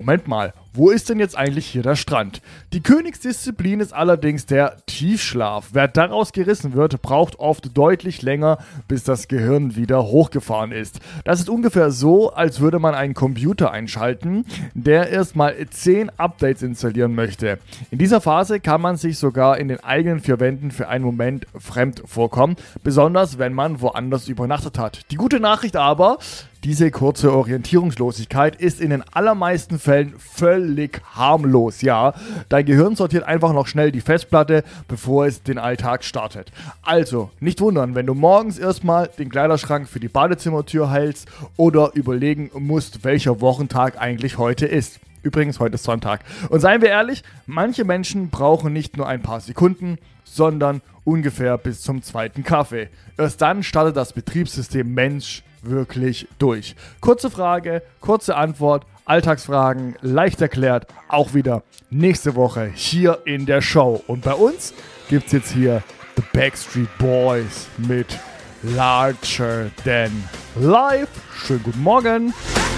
Moment mal, wo ist denn jetzt eigentlich hier der Strand? Die Königsdisziplin ist allerdings der Tiefschlaf. Wer daraus gerissen wird, braucht oft deutlich länger, bis das Gehirn wieder hochgefahren ist. Das ist ungefähr so, als würde man einen Computer einschalten, der erstmal 10 Updates installieren möchte. In dieser Phase kann man sich sogar in den eigenen 4 Wänden für einen Moment fremd vorkommen, besonders wenn man woanders übernachtet hat. Die gute Nachricht aber: Diese kurze Orientierungslosigkeit ist in den allermeisten Fällen völlig harmlos. Ja, dein Gehirn sortiert einfach noch schnell die Festplatte, bevor es den Alltag startet. Also, nicht wundern, wenn du morgens erstmal den Kleiderschrank für die Badezimmertür hältst oder überlegen musst, welcher Wochentag eigentlich heute ist. Übrigens, heute ist Sonntag. Und seien wir ehrlich, manche Menschen brauchen nicht nur ein paar Sekunden, sondern ungefähr bis zum 2. Kaffee. Erst dann startet das Betriebssystem Mensch wirklich durch. Kurze Frage, kurze Antwort, Alltagsfragen, leicht erklärt, auch wieder nächste Woche hier in der Show. Und bei uns gibt's jetzt hier The Backstreet Boys mit Larger Than Life. Schönen guten Morgen.